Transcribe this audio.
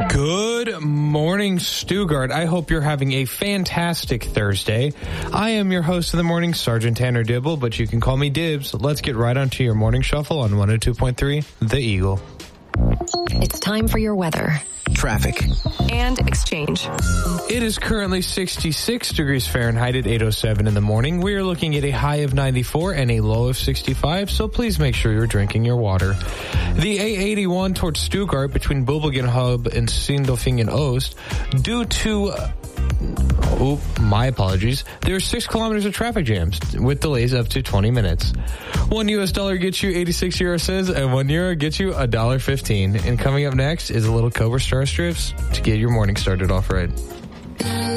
Good morning, Stuttgart. I hope you're having a fantastic Thursday. I am your host of the morning, Sergeant Tanner Dibble, but you can call me Dibs. Let's get right onto your morning shuffle on 102.3 The Eagle. It's time for your weather, traffic, and exchange. It is currently 66 degrees Fahrenheit at 8:07 in the morning. We are looking at a high of 94 and a low of 65, so please make sure you're drinking your water. The A81 towards Stuttgart between Bobelgenhub and Sindelfingen Oost, due to my apologies. There are 6 kilometers of traffic jams with delays up to 20 minutes. $1 gets you 86 euro cents and €1 gets you $1.15. And coming up next is a little Cobra Star Strips to get your morning started off right.